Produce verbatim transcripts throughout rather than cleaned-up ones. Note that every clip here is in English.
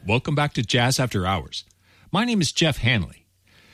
Welcome back to Jazz After Hours. My name is Jeff Hanley.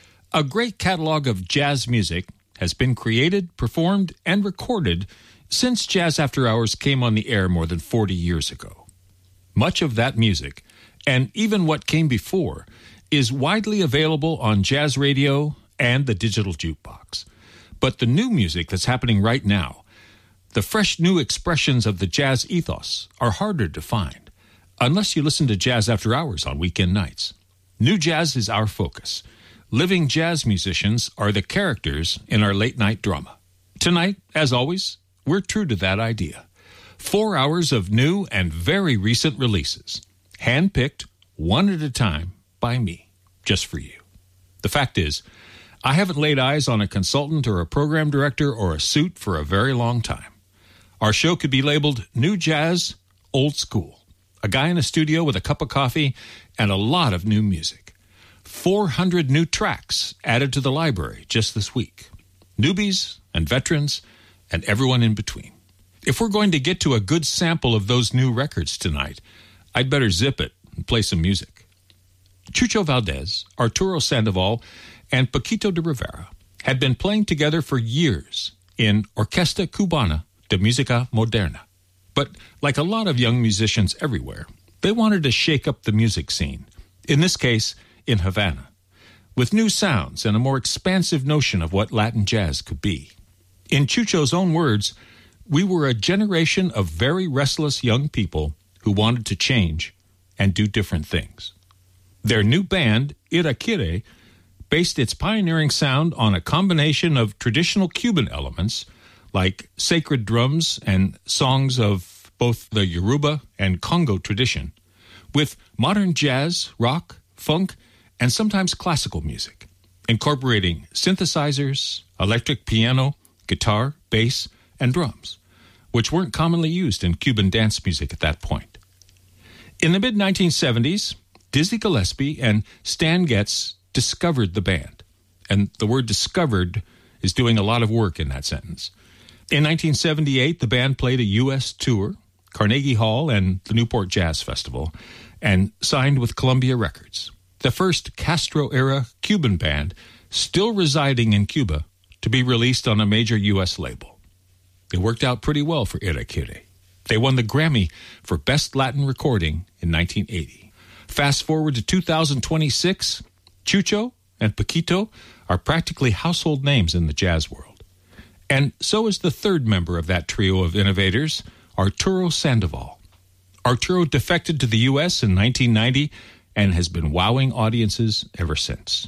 A great catalog of jazz music has been created, performed, and recorded since Jazz After Hours came on the air more than forty years ago. Much of that music, and even what came before, is widely available on jazz radio and the digital jukebox. But the new music that's happening right now, the fresh new expressions of the jazz ethos, are harder to find, unless you listen to Jazz After Hours on weekend nights. New jazz is our focus. Living jazz musicians are the characters in our late-night drama. Tonight, as always, we're true to that idea. Four hours of new and very recent releases, hand-picked, one at a time, by me, just for you. The fact is, I haven't laid eyes on a consultant or a program director or a suit for a very long time. Our show could be labeled New Jazz, Old School. A guy in a studio with a cup of coffee and a lot of new music. four hundred new tracks added to the library just this week. Newbies and veterans and everyone in between. If we're going to get to a good sample of those new records tonight, I'd better zip it and play some music. Chucho Valdés, Arturo Sandoval, and Paquito de Rivera had been playing together for years in Orquesta Cubana de Música Moderna. But like a lot of young musicians everywhere, they wanted to shake up the music scene, in this case, in Havana, with new sounds and a more expansive notion of what Latin jazz could be. In Chucho's own words, we were a generation of very restless young people who wanted to change and do different things. Their new band, Irakere, based its pioneering sound on a combination of traditional Cuban elements like sacred drums and songs of both the Yoruba and Congo tradition, with modern jazz, rock, funk, and sometimes classical music, incorporating synthesizers, electric piano, guitar, bass, and drums, which weren't commonly used in Cuban dance music at that point. In the mid nineteen seventies, Dizzy Gillespie and Stan Getz discovered the band, and the word discovered is doing a lot of work in that sentence. In nineteen seventy-eight, the band played a U S tour, Carnegie Hall and the Newport Jazz Festival, and signed with Columbia Records, the first Castro-era Cuban band still residing in Cuba to be released on a major U S label. It worked out pretty well for Irakere. They won the Grammy for Best Latin Recording in nineteen eighty. Fast forward to two thousand twenty-six, Chucho and Paquito are practically household names in the jazz world. And so is the third member of that trio of innovators, Arturo Sandoval. Arturo defected to the U S in nineteen ninety and has been wowing audiences ever since.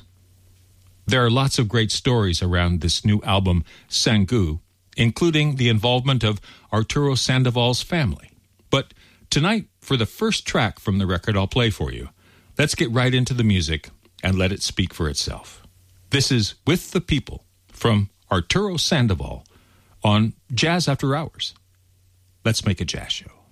There are lots of great stories around this new album, Sangu, including the involvement of Arturo Sandoval's family. But tonight, for the first track from the record I'll play for you, let's get right into the music and let it speak for itself. This is With the People from Arturo Sandoval on Jazz After Hours. Let's make a jazz show.